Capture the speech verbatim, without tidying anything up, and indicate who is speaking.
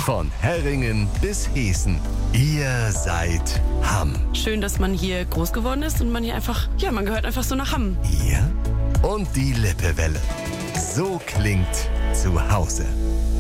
Speaker 1: Von Herringen bis Heßen. Ihr seid Hamm.
Speaker 2: Schön, dass man hier groß geworden ist und man hier einfach, ja, man gehört einfach so nach Hamm.
Speaker 1: Ihr und die Lippewelle. So klingt zu Hause.